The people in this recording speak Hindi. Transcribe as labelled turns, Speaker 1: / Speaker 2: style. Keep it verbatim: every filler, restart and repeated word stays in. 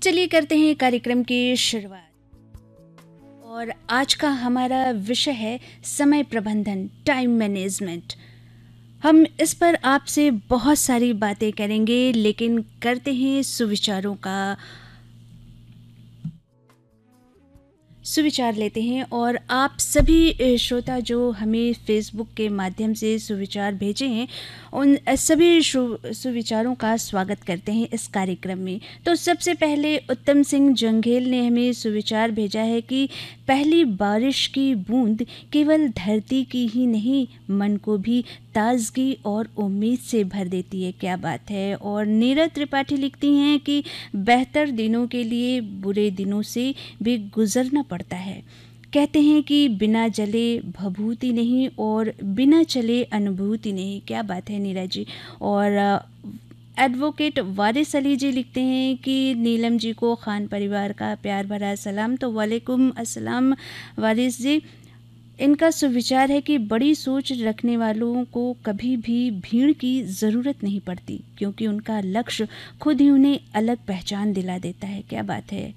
Speaker 1: चलिए करते हैं कार्यक्रम की शुरुआत। और आज का हमारा विषय है समय प्रबंधन, टाइम मैनेजमेंट। हम इस पर आपसे बहुत सारी बातें करेंगे, लेकिन करते हैं सुविचारों का सुविचार लेते हैं। और आप सभी श्रोता जो हमें फेसबुक के माध्यम से सुविचार भेजे हैं, उन सभी सुविचारों का स्वागत करते हैं इस कार्यक्रम में। तो सबसे पहले उत्तम सिंह जंघेल ने हमें सुविचार भेजा है कि पहली बारिश की बूंद केवल धरती की ही नहीं, मन को भी ताजगी और उम्मीद से भर देती है। क्या बात है। और नीरज त्रिपाठी लिखती हैं कि बेहतर दिनों के लिए बुरे दिनों से भी गुजरना पड़ता है। कहते हैं कि बिना जले भभूति नहीं और बिना चले अनुभूति नहीं। क्या बात है नीरज जी। और एडवोकेट वारिस अली जी लिखते हैं कि नीलम जी को खान परिवार का प्यार भरा सलाम। तो वालेकुम अस्सलाम वारिस जी। इनका सुविचार है कि बड़ी सोच रखने वालों को कभी भी भीड़ की ज़रूरत नहीं पड़ती, क्योंकि उनका लक्ष्य खुद ही उन्हें अलग पहचान दिला देता है। क्या बात है।